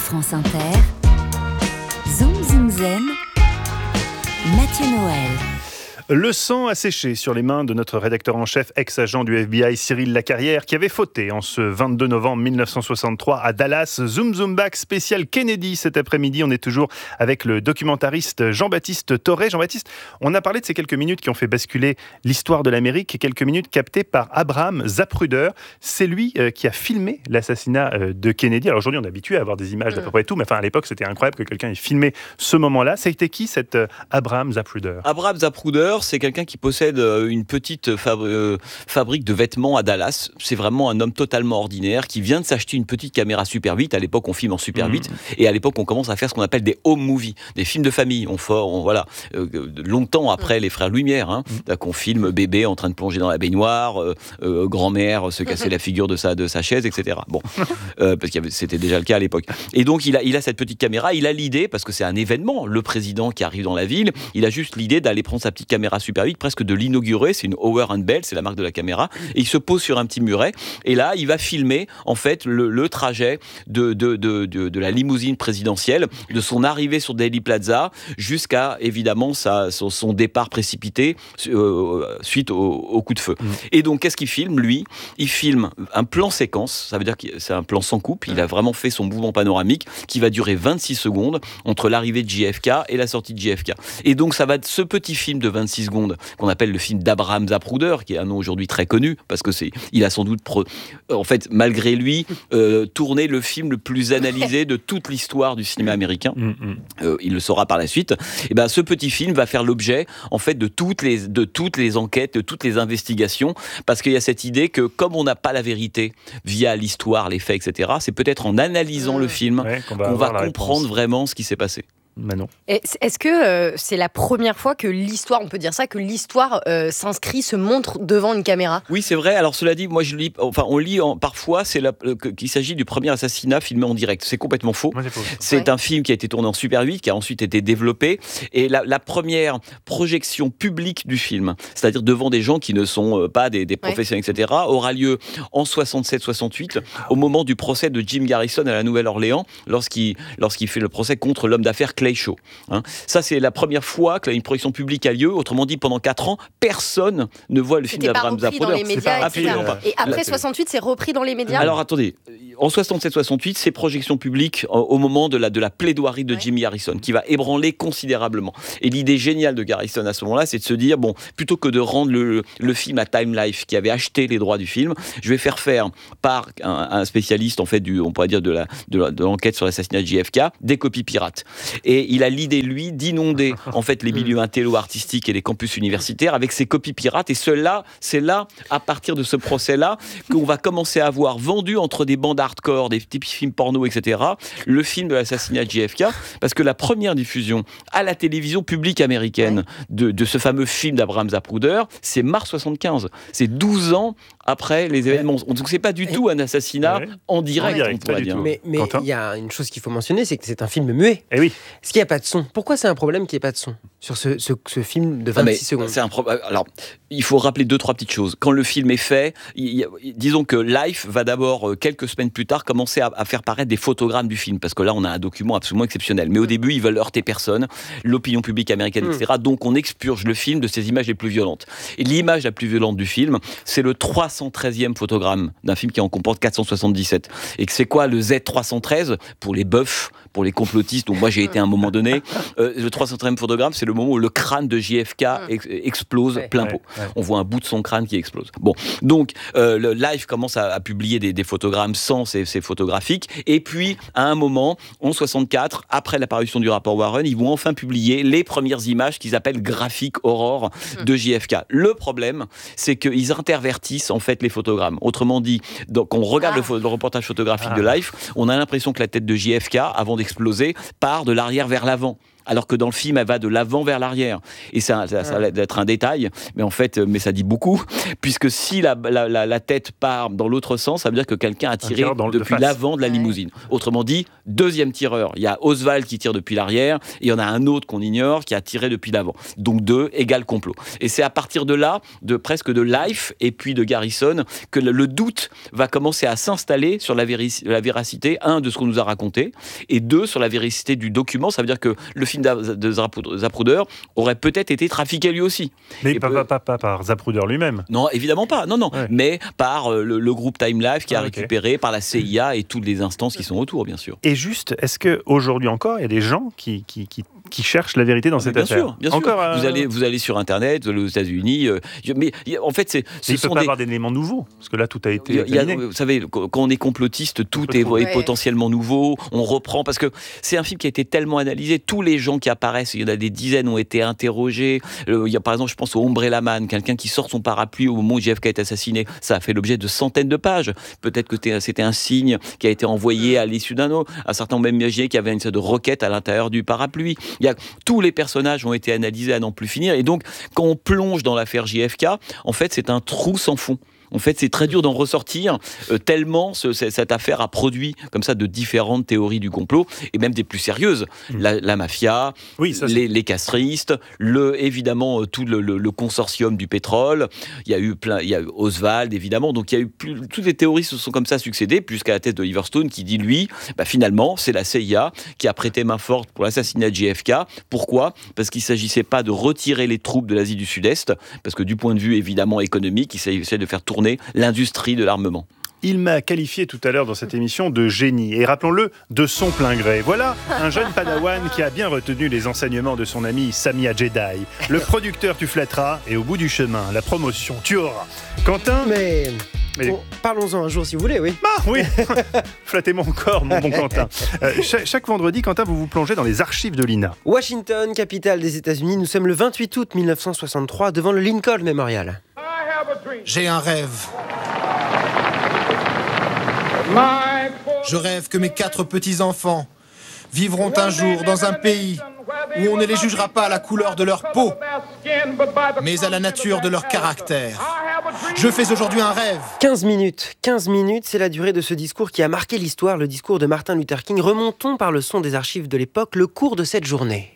France Inter, Zoom Zoom Zen, Mathieu Noël. Le sang a séché sur les mains de notre rédacteur en chef, ex-agent du FBI Cyril Lacarrière, qui avait fauté en ce 22 novembre 1963 à Dallas. Zoom Zoom Back spécial Kennedy cet après-midi. On est toujours avec le documentariste Jean-Baptiste Toré. Jean-Baptiste, on a parlé de ces quelques minutes qui ont fait basculer l'histoire de l'Amérique, et quelques minutes captées par Abraham Zapruder. C'est lui qui a filmé l'assassinat de Kennedy. Alors aujourd'hui, on est habitué à avoir des images d'à peu près tout, mais à l'époque, c'était incroyable que quelqu'un ait filmé ce moment-là. C'était qui cet Abraham Zapruder ? Abraham Zapruder, c'est quelqu'un qui possède une petite fabrique de vêtements à Dallas. C'est vraiment un homme totalement ordinaire qui vient de s'acheter une petite caméra Super 8. À l'époque, on filme en Super 8. Et à l'époque, on commence à faire ce qu'on appelle des home movies, des films de famille. Longtemps après les frères Lumière, qu'on filme bébé en train de plonger dans la baignoire, grand-mère se casser la figure de sa chaise, etc. Parce que c'était déjà le cas à l'époque. Et donc, il a cette petite caméra. Il a l'idée, parce que c'est un événement, le président qui arrive dans la ville, il a juste l'idée d'aller prendre sa petite caméra Super 8, presque de l'inaugurer. C'est une Howard & Bell, c'est la marque de la caméra, et il se pose sur un petit muret, et là il va filmer en fait le trajet de la limousine présidentielle, de son arrivée sur Dealey Plaza jusqu'à évidemment son départ précipité suite au coup de feu. Et donc qu'est-ce qu'il filme lui ? Il filme un plan séquence, ça veut dire que c'est un plan sans coupe. Il a vraiment fait son mouvement panoramique qui va durer 26 secondes entre l'arrivée de JFK et la sortie de JFK. Et donc ça va être ce petit film de 26 secondes qu'on appelle le film d'Abraham Zapruder, qui est un nom aujourd'hui très connu parce que il a sans doute en fait malgré lui tourné le film le plus analysé de toute l'histoire du cinéma américain. Il le saura par la suite. Et ce petit film va faire l'objet en fait de toutes les enquêtes, de toutes les investigations, parce qu'il y a cette idée que comme on n'a pas la vérité via l'histoire, les faits, etc., c'est peut-être en analysant le film qu'on va comprendre vraiment ce qui s'est passé. Manon. Est-ce que c'est la première fois que l'histoire, on peut dire ça, que l'histoire s'inscrit, se montre devant une caméra ? Oui, c'est vrai. Alors cela dit, moi on lit parfois qu'il s'agit du premier assassinat filmé en direct. C'est complètement faux. C'est un film qui a été tourné en Super 8, qui a ensuite été développé. Et la première projection publique du film, c'est-à-dire devant des gens qui ne sont pas des professionnels, etc., aura lieu en 67-68, au moment du procès de Jim Garrison à la Nouvelle-Orléans, lorsqu'il fait le procès contre l'homme d'affaires Clay Shaw. Ça, c'est la première fois qu'une projection publique a lieu. Autrement dit, pendant 4 ans, personne ne voit le film d'Abraham Zapruder. Dans les médias, absolument pas. Et après 68, c'est repris dans les médias. Alors attendez, en 67-68, c'est projection publique au moment de la plaidoirie de Jim Garrison, qui va ébranler considérablement. Et l'idée géniale de Garrison à ce moment-là, c'est de se dire, plutôt que de rendre le film à Time Life, qui avait acheté les droits du film, je vais faire par un spécialiste, en fait, on pourrait dire de l'enquête sur l'assassinat de JFK, des copies pirates. Et il a l'idée, lui, d'inonder en fait les milieux intello-artistiques et les campus universitaires avec ses copies pirates. Et c'est là, à partir de ce procès-là, qu'on va commencer à voir vendu entre des bandes hardcore, des petits films porno, etc., le film de l'assassinat de JFK, parce que la première diffusion à la télévision publique américaine de ce fameux film d'Abraham Zapruder, c'est mars 75. C'est 12 ans après les événements. Donc c'est pas du tout un assassinat en direct, on pourrait dire. Mais il y a une chose qu'il faut mentionner, c'est que c'est un film muet. Eh oui. Est-ce qu'il n'y a pas de son ? Pourquoi c'est un problème qu'il n'y ait pas de son sur ce film de 26 secondes ? C'est un problème. Alors, il faut rappeler 2-3 petites choses. Quand le film est fait, disons que Life va d'abord, quelques semaines plus tard, commencer à faire paraître des photogrammes du film, parce que là, on a un document absolument exceptionnel. Mais au début, ils veulent heurter personne, l'opinion publique américaine, etc. Donc, on expurge le film de ses images les plus violentes. Et l'image la plus violente du film, c'est le 313e photogramme d'un film qui en comporte 477. Et que c'est quoi le Z313 pour les boeufs, pour les complotistes, donc moi j'ai été à un moment donné, le 313e photogramme, c'est le moment où le crâne de JFK explose plein pot. On voit un bout de son crâne qui explose. Donc le Life commence à publier des photogrammes sans ces photographiques, et puis à un moment, en 64, après l'apparition du rapport Warren, ils vont enfin publier les premières images qu'ils appellent graphiques Aurore de JFK. Le problème, c'est qu'ils intervertissent en fait les photogrammes. Autrement dit, quand on regarde le reportage photographique de Life, on a l'impression que la tête de JFK, avant d'exploser, part de l'arrière vers l'avant. alors que dans le film, elle va de l'avant vers l'arrière. Et ça a l'air d'être un détail, mais en fait, ça dit beaucoup, puisque si la tête part dans l'autre sens, ça veut dire que quelqu'un a tiré depuis l'avant de la limousine. Autrement dit, deuxième tireur. Il y a Oswald qui tire depuis l'arrière, et il y en a un autre qu'on ignore qui a tiré depuis l'avant. Donc 2 égale complot. Et c'est à partir de là, presque de Life et puis de Garrison, que le doute va commencer à s'installer sur la véracité, de ce qu'on nous a raconté, et 2, sur la véracité du document. Ça veut dire que le film de Zapruder aurait peut-être été trafiqué lui aussi. Mais pas par Zapruder lui-même. Non, évidemment pas. Non. Ouais. Mais par le groupe Time Life qui a récupéré, par la CIA et toutes les instances qui sont autour, bien sûr. Et juste, est-ce qu'aujourd'hui encore, il y a des gens qui cherchent la vérité dans cette affaire? Bien sûr. Vous allez sur Internet, vous allez aux États-Unis. Mais en fait, il ne peut pas avoir d'éléments nouveaux, parce que là, tout a été examiné. Vous savez, quand on est complotiste, tout est potentiellement nouveau. On reprend, parce que c'est un film qui a été tellement analysé. Tous les gens qui apparaissent, il y en a des dizaines, ont été interrogés. Il y a, par exemple, je pense au Umbrella Man, quelqu'un qui sort son parapluie au moment où JFK est assassiné. Ça a fait l'objet de centaines de pages. Peut-être que c'était un signe qui a été envoyé à l'issue d'un autre. Certains ont même imaginé qu'il y avait une sorte de roquette à l'intérieur du parapluie. Tous les personnages ont été analysés à n'en plus finir. Et donc, quand on plonge dans l'affaire JFK, en fait, c'est un trou sans fond. En fait, c'est très dur d'en ressortir, tellement cette affaire a produit comme ça de différentes théories du complot, et même des plus sérieuses. La mafia, les castristes, évidemment tout le consortium du pétrole. Il y a eu Oswald, évidemment. Donc il y a eu toutes les théories se sont comme ça succédées, jusqu'à la thèse de Liverstone qui dit, lui, finalement, c'est la CIA qui a prêté main forte pour l'assassinat de JFK. Pourquoi ? Parce qu'il ne s'agissait pas de retirer les troupes de l'Asie du Sud-Est, parce que du point de vue évidemment économique, il s'agissait de faire tourner l'industrie de l'armement. Il m'a qualifié tout à l'heure dans cette émission de génie, et rappelons-le, de son plein gré. Voilà un jeune padawan qui a bien retenu les enseignements de son ami Samia Jedi. Le producteur tu flatteras, et au bout du chemin, la promotion tu auras. Quentin... Mais parlons-en un jour si vous voulez, oui. Ah oui. Flattez-moi encore, mon bon Quentin. Chaque vendredi, Quentin, vous vous plongez dans les archives de l'INA. Washington, capitale des États-Unis, nous sommes le 28 août 1963 devant le Lincoln Memorial. J'ai un rêve. Je rêve que mes 4 petits-enfants vivront un jour dans un pays où on ne les jugera pas à la couleur de leur peau, mais à la nature de leur caractère. Je fais aujourd'hui un rêve. 15 minutes, c'est la durée de ce discours qui a marqué l'histoire, le discours de Martin Luther King. Remontons par le son des archives de l'époque le cours de cette journée.